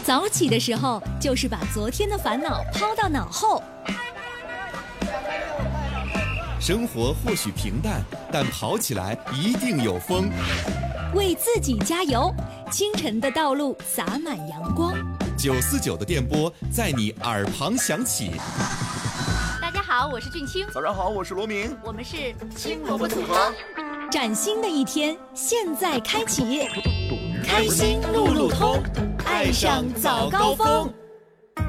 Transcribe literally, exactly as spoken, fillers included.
早起的时候，就是把昨天的烦恼抛到脑后。 生活或许平淡，但跑起来一定有风。 为自己加油，清晨的道路洒满阳光。 九四九的电波在你耳旁响起。 大家好，我是俊清。 早上好，我是罗明。 我们是青萝卜组合。 崭新的一天现在开启，开心路路通，爱上早高峰。